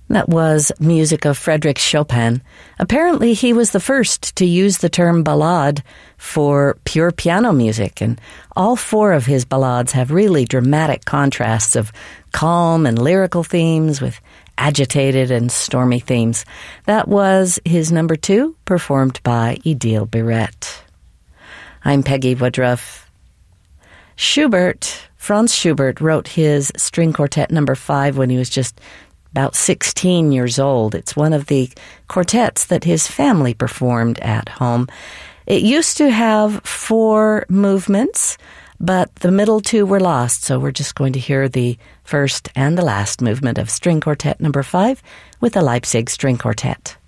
That was music of Frédéric Chopin. Apparently, he was the first to use the term ballade for pure piano music, and all four of his ballades have really dramatic contrasts of calm and lyrical themes with agitated and stormy themes. That was his number 2, performed by Idil Biret. I'm Peggy Woodruff. Franz Schubert wrote his string quartet number 5 when he was just about 16 years old. It's one of the quartets that his family performed at home. It used to have 4 movements, but the middle 2 were lost, so we're just going to hear the first and the last movement of string quartet number 5 with the Leipzig String Quartet.